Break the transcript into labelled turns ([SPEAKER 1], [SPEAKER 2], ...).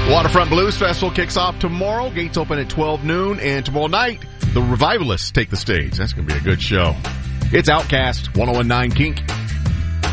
[SPEAKER 1] Waterfront Blues Festival kicks off tomorrow. Gates open at 12 noon. And tomorrow night, the Revivalists take the stage. That's going to be a good show. It's Outcast, 101.9 Kink.